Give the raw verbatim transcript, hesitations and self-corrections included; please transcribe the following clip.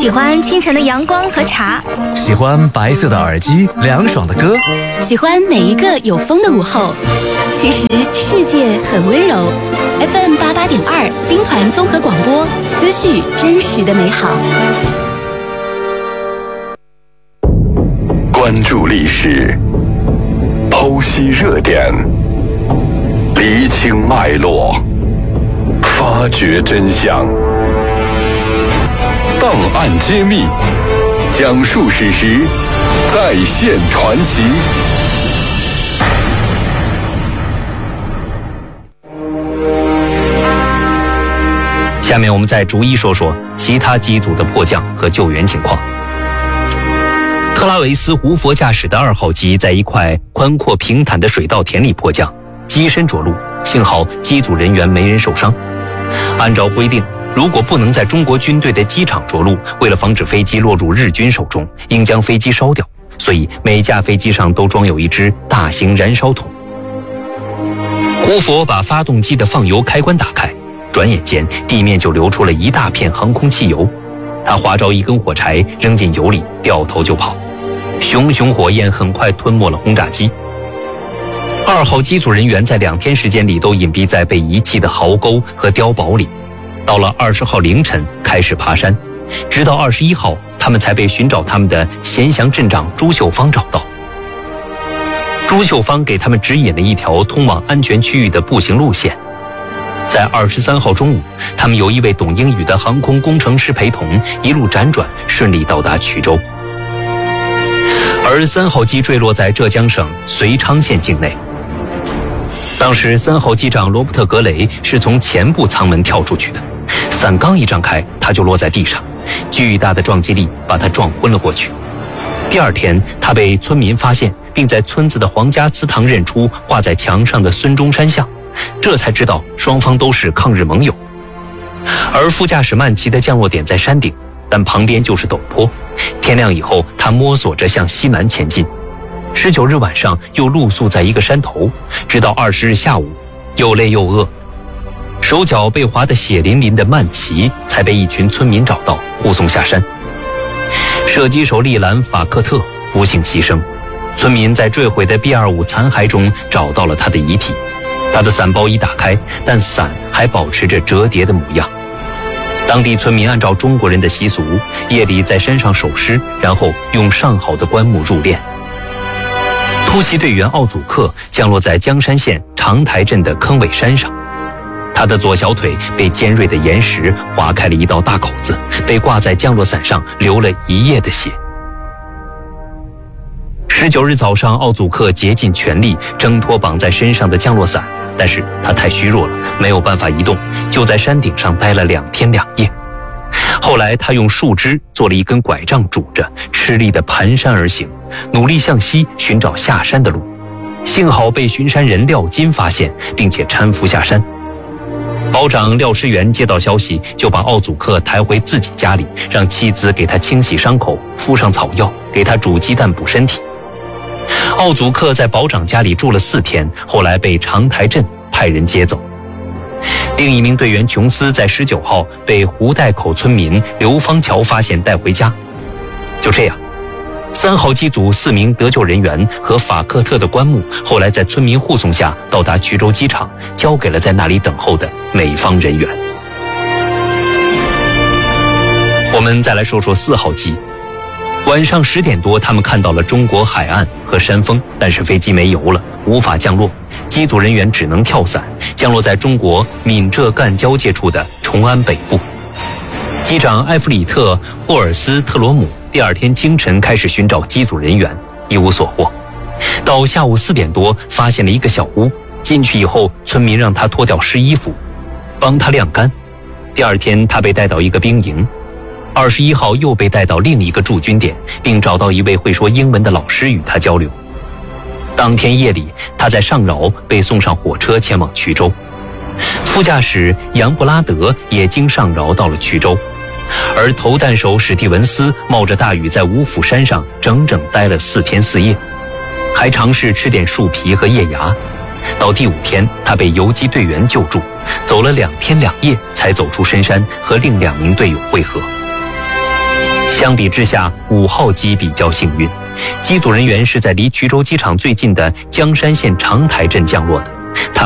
喜欢清晨的阳光和茶， 喜欢白色的耳机，凉爽的歌， 喜欢每一个有风的午后。其实世界很温柔。F M 八八点二，兵团综合广播，思绪真实的美好。 关注历史，剖析热点，厘清脉络，发掘真相。档案揭秘，讲述史实，再现传奇。 下面我们再逐一说说其他机组的迫降和救援情况。特拉维斯胡佛驾驶的二号机在一块宽阔平坦的水稻田里迫降，机身着陆，幸好机组人员没人受伤。按照规定，如果不能在中国军队的机场着陆，为了防止飞机落入日军手中，应将飞机烧掉，所以每架飞机上都装有一只大型燃烧桶。胡佛把发动机的放油开关打开，转眼间地面就流出了一大片航空汽油，他划着一根火柴扔进油里，掉头就跑。熊熊火焰很快吞没了轰炸机。二号机组人员在两天时间里都隐蔽在被遗弃的壕沟和碉堡里，到了二十号凌晨开始爬山，直到二十一号他们才被寻找他们的咸祥镇长朱秀芳找到。朱秀芳给他们指引了一条通往安全区域的步行路线。在二十三号中午，他们有一位懂英语的航空工程师陪同，一路辗转顺利到达衢州。而三号机坠落在浙江省遂昌县境内。当时三号机长罗伯特·格雷是从前部舱门跳出去的，伞刚一张开，他就落在地上，巨大的撞击力把他撞昏了过去。第二天，他被村民发现，并在村子的皇家祠堂认出挂在墙上的孙中山像，这才知道双方都是抗日盟友。而副驾驶曼奇的降落点在山顶，但旁边就是陡坡。天亮以后，他摸索着向西南前进。十九日晚上又露宿在一个山头，直到二十日下午，又累又饿，手脚被划得血淋淋的曼奇才被一群村民找到，护送下山。射击手利兰·法克特不幸牺牲，村民在坠毁的 B 二十五 残骸中找到了他的遗体。他的伞包已打开，但伞还保持着折叠的模样。当地村民按照中国人的习俗，夜里在山上守尸，然后用上好的棺木入殓。突袭队员奥祖克降落在江山县长台镇的坑尾山上，他的左小腿被尖锐的岩石划开了一道大口子，被挂在降落伞上，流了一夜的血。十九日早上，奥祖克竭尽全力挣脱绑在身上的降落伞，但是他太虚弱了，没有办法移动，就在山顶上待了两天两夜。后来他用树枝做了一根拐杖拄着，吃力地蹒跚而行，努力向西寻找下山的路。幸好被巡山人廖金发现，并且搀扶下山。保长廖师元接到消息，就把奥祖克抬回自己家里，让妻子给他清洗伤口，敷上草药，给他煮鸡蛋补身体。奥祖克在保长家里住了四天，后来被长台镇派人接走。另一名队员琼斯在十九号被胡代口村民刘方桥发现带回家。就这样，三号机组四名得救人员和法克特的棺木后来在村民护送下到达衢州机场，交给了在那里等候的美方人员。我们再来说说四号机。晚上十点多，他们看到了中国海岸和山峰，但是飞机没油了，无法降落，机组人员只能跳伞，降落在中国闽浙赣交界处的崇安北部。机长埃弗里特·霍尔斯特罗姆第二天清晨开始寻找机组人员，一无所获。到下午四点多，发现了一个小屋，进去以后，村民让他脱掉湿衣服，帮他晾干。第二天，他被带到一个兵营。二十一号又被带到另一个驻军点，并找到一位会说英文的老师与他交流。当天夜里，他在上饶被送上火车前往衢州。副驾驶杨布拉德也经上饶到了衢州，而投弹手史蒂文斯冒着大雨在五府山上整整待了四天四夜，还尝试吃点树皮和叶芽。到第五天，他被游击队员救助，走了两天两夜才走出深山，和另两名队友会合。 相比之下，五号机比较幸运，机组人员是在离衢州机场最近的江山县长台镇降落的。他